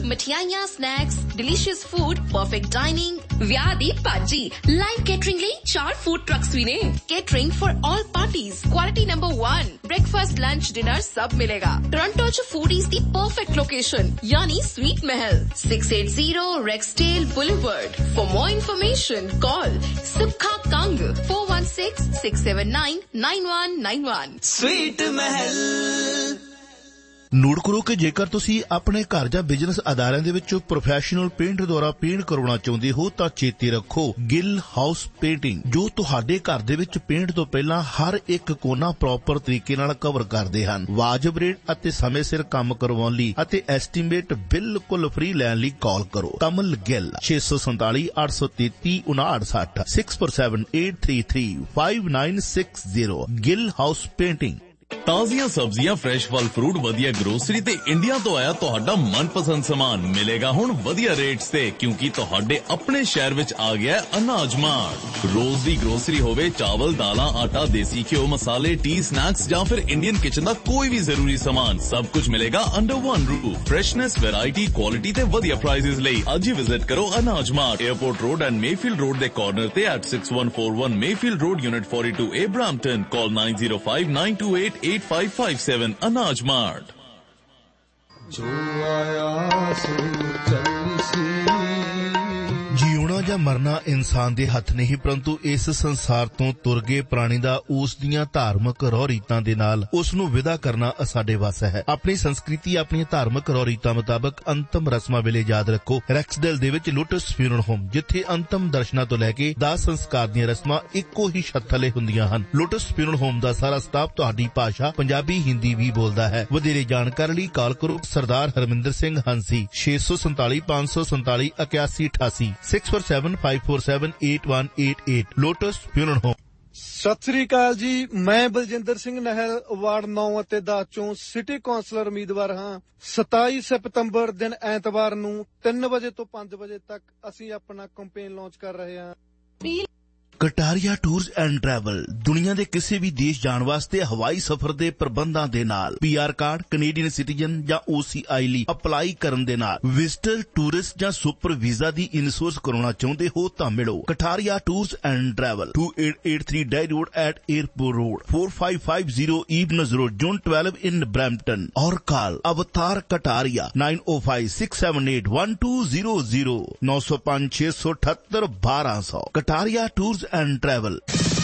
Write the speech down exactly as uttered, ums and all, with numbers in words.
ਮਠਿਆਈਆਂ, snacks, delicious food, perfect dining, ਵਿਆਹ ਦੀ ਭਾਜੀ, ਲਾਈਵ ਕੇਟਰਿੰਗ ਲਈ ਚਾਰ ਫੂਡ ਟਰੱਕਸ ਵੀ ਨੇ। Catering for all parties, quality number one. Breakfast, lunch, dinner सब मिलेगा। टोरंटो च फूडीज की परफेक्ट लोकेशन यानी sweet Mahal, six eight zero रेक्सडेल boulevard. For more information call सुखा Kang four one six six seven nine nine one nine one. Sweet महल। Note ਕਰੋ ਕਿ ਜੇਕਰ ਤੁਸੀਂ ਆਪਣੇ ਘਰ ਜਾਂ ਬਿਜ਼ਨਸ ਅਦਾਰਿਆਂ ਦੇ ਵਿੱਚ ਪ੍ਰੋਫੈਸ਼ਨਲ ਪੇਂਟ ਦੁਆਰਾ ਪੇਂਟ ਕਰਵਾਉਣਾ ਚਾਹੁੰਦੇ ਹੋ ਤਾਂ ਚੇਤੇ ਰੱਖੋ ਗਿੱਲ ਹਾਊਸ ਪੇਂਟਿੰਗ, ਜੋ ਤੁਹਾਡੇ ਘਰ ਦੇ ਵਿੱਚ ਪੇਂਟ ਤੋਂ ਪਹਿਲਾਂ ਹਰ ਇੱਕ ਕੋਨਾ ਪ੍ਰੋਪਰ ਤਰੀਕੇ ਨਾਲ ਕਵਰ ਕਰਦੇ ਹਨ। ਵਾਜਬ ਰੇਟ ਅਤੇ ਸਮੇਂ ਸਿਰ ਕੰਮ ਕਰਵਾਉਣ ਲਈ ਅਤੇ ਐਸਟੀਮੇਟ ਬਿਲਕੁਲ ਫ੍ਰੀ ਲੈਣ ਲਈ ਕਾਲ ਕਰੋ ਕਮਲ ਗਿੱਲ ਛੇ ਸੌ ਸੰਤਾਲੀ ਅੱਠ ਸੌ ਤੇਤੀ ਉਨਾਹਠ ਸੱਠ six four seven eight three three five nine six zero. Gill house painting. ਤਾਜ਼ੀਆਂ ਸਬਜ਼ੀਆਂ, ਫਰੈਸ਼ ਫਲ ਫਰੂਟ, ਵਧੀਆ ਗਰੋਸਰੀ ਤੇ ਇੰਡੀਆ ਤੋਂ ਆਇਆ ਤੁਹਾਡਾ ਮਨਪਸੰਦ ਸਮਾਨ ਮਿਲੇਗਾ ਹੁਣ ਵਧੀਆ ਰੇਟਸ ਤੇ, ਕਿਉਂਕਿ ਤੁਹਾਡੇ ਆਪਣੇ ਸ਼ਹਿਰ ਵਿੱਚ ਆ ਗਿਆ ਅਨਾਜ ਮਾਰਟ। ਰੋਜ਼ ਦੀ ਗਰੋਸਰੀ ਹੋਵੇ, ਚਾਵਲ, ਦਾਲਾਂ, ਆਟਾ, ਦੇਸੀ ਘਿਓ, ਮਸਾਲੇ, ਟੀ, ਸਨੈਕਸ ਜਾਂ ਫਿਰ ਇੰਡੀਅਨ ਕਿਚਨ ਦਾ ਕੋਈ ਵੀ ਜ਼ਰੂਰੀ ਸਮਾਨ, ਸਭ ਕੁਝ ਮਿਲੇਗਾ under one roof. Freshness, variety, quality ਤੇ ਵਧੀਆ ਪ੍ਰਾਈਸਿਸ ਲਈ ਅੱਜ ਹੀ ਵਿਜ਼ਿਟ ਕਰੋ ਅਨਾਜ mart, airport road and Mayfield road ਦੇ ਕਾਰਨਰ ਤੇ at six one four one Mayfield road, unit forty to a, Brampton. Call ਨਾइन zero five nine to eight eight five five seven. अनाज mart. जो आया सो चली ਜਿਉਣਾ ਜਾਂ ਮਰਨਾ ਇਨਸਾਨ ਦੇ ਹੱਥ ਨਹੀਂ, ਪਰੰਤੂ ਇਸ ਸੰਸਾਰ ਤੋਂ ਤੁਰ ਗਏ ਪ੍ਰਾਣੀ ਦਾ ਉਸ ਦੀਆਂ ਧਾਰਮਿਕ ਰਹੁ ਰੀਤਾਂ ਦੇ ਨਾਲ ਉਸ ਨੂੰ ਵਿਦਾ ਕਰਨਾ ਸਾਡੇ ਵੱਸ ਹੈ। ਆਪਣੀ ਸੰਸਕ੍ਰਿਤੀ, ਆਪਣੀਆਂ ਧਾਰਮਿਕ ਰਹੁ ਰੀਤਾਂ ਮੁਤਾਬਕ ਅੰਤਮ ਰਸਮਾਂ ਵੇਲੇ ਯਾਦ ਰੱਖੋ ਰੈਕਸਡੇਲ ਦੇ ਵਿੱਚ ਲੋਟਸ ਫਿਊਨਰਲ ਹੋਮ, ਜਿੱਥੇ ਅੰਤਮ ਦਰਸ਼ਨਾਂ ਤੋਂ ਲੈ ਕੇ ਦਾਹ ਸੰਸਕਾਰ ਦੀਆਂ ਰਸਮਾਂ ਇੱਕੋ ਹੀ ਛੱਤ ਥੱਲੇ ਹੁੰਦੀਆਂ ਹਨ। ਲੋਟਸ ਫਿਊਨਰਲ ਹੋਮ ਦਾ ਸਾਰਾ ਸਟਾਫ ਤੁਹਾਡੀ ਭਾਸ਼ਾ ਪੰਜਾਬੀ, ਹਿੰਦੀ ਵੀ ਬੋਲਦਾ ਹੈ। ਵਧੇਰੇ ਜਾਣਕਾਰੀ ਲਈ ਕਾਲ ਕਰੋ ਸਰਦਾਰ ਹਰਮਿੰਦਰ ਸਿੰਘ ਹੰਸੀ ਛੇ ਸੌ ਸੰਤਾਲੀ ਪੰਜ ਸੌ ਸੰਤਾਲੀ ਇਕਿਆਸੀ ਅਠਾਸੀ six four seven five four seven eight one eight eight. Lotus funeral home. Sat Sri ਅਕਾਲ ਜੀ, ਮੈਂ ਬਲਜਿੰਦਰ ਸਿੰਘ ਨਹਿਲ ਵਾਰਡ ਨੌ ਅਤੇ ਦਸ ਚੋਂ ਸਿਟੀ ਕੌਂਸਲਰ ਉਮੀਦਵਾਰ ਹਾਂ। ਸਤਾਈ ਸਤੰਬਰ ਦਿਨ ਐਤਵਾਰ ਨੂੰ ਤਿੰਨ ਵਜੇ ਤੋਂ ਪੰਜ ਵਜੇ ਤੱਕ ਅਸੀਂ ਆਪਣਾ ਕੈਂਪੇਨ ਲਾਂਚ ਕਰ ਰਹੇ ਹਾਂ। ਕਟਾਰੀਆ ਟੂਰਸ ਐਂਡ ਟਰੈਵਲ ਦੁਨੀਆ ਦੇ ਕਿਸੇ ਵੀ ਦੇਸ਼ ਜਾਣ ਵਾਸਤੇ ਹਵਾਈ ਸਫ਼ਰ ਦੇ ਪ੍ਰਬੰਧਾਂ ਦੇ ਨਾਲ ਪੀਆਰ ਕਾਰਡ, ਕੈਨੇਡੀਅਨ ਸਿਟੀਜ਼ਨ ਜਾਂ ਓਸੀਆਈ ਲਈ ਅਪਲਾਈ ਕਰਨ ਦੇ ਨਾਲ ਵਿਜ਼ਟਰ, ਟੂਰਿਸਟ ਜਾਂ ਸੁਪਰ ਵੀਜ਼ਾ ਦੀ ਇੰਸ਼ੋਰੈਂਸ ਕਰਾਉਣਾ ਚਾਹੁੰਦੇ ਹੋ ਤਾਂ ਮਿਲੋ Kataria tours and travel to eight eight three dye road at airport road four five five zero evenings road zone twelve in Brampton और काल अवतार कटारिया नाइन ओ five six seven eight one two zero zero नौ सौ पाँच छह सौ अठहत्तर बारह सौ। Kataria tours and travel.